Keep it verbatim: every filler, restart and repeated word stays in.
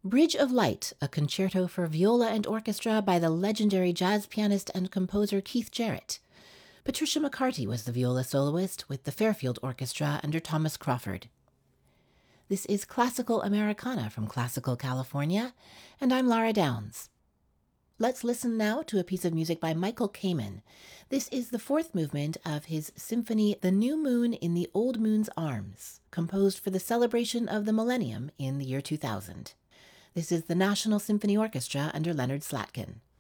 Bridge of Light, a concerto for viola and orchestra by the legendary jazz pianist and composer Keith Jarrett. Patricia McCarty was the viola soloist with the Fairfield Orchestra under Thomas Crawford. This is Classical Americana from Classical California, and I'm Lara Downs. Let's listen now to a piece of music by Michael Kamen. This is the fourth movement of his symphony The New Moon in the Old Moon's Arms, composed for the celebration of the millennium in the year two thousand. This is the National Symphony Orchestra under Leonard Slatkin.